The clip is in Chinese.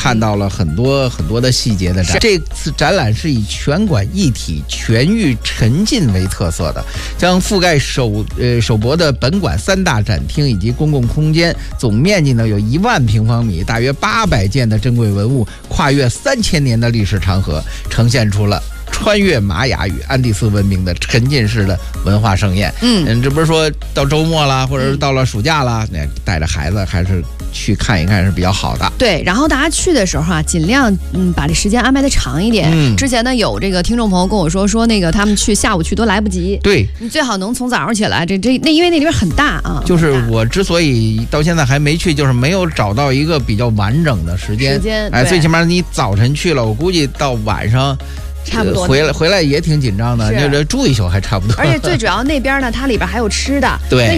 看到了很多很多的细节的展。这次展览是以全馆一体、全域沉浸为特色的，将覆盖首博的本馆3大展厅以及公共空间，总面积呢有1万平方米，大约800件的珍贵文物，跨越3000年的历史长河，呈现出了穿越玛雅与安第斯文明的沉浸式的文化盛宴。这不是说到周末啦，或者是到了暑假啦，那带着孩子还是去看一看是比较好的。 对，然后大家去的时候啊，尽量把这时间安排的长一点。之前呢有这个听众朋友跟我说那个他们去下午去都来不及。 对， 你最好能从早上起来，因为那里边很大啊。 就是我之所以到现在还没去，就是没有找到一个比较完整的时间。最起码你早晨去了，我估计到晚上。 差不多回来也挺紧张的，就是住一宿还差不多。 而且最主要那边呢，它里边还有吃的。 对。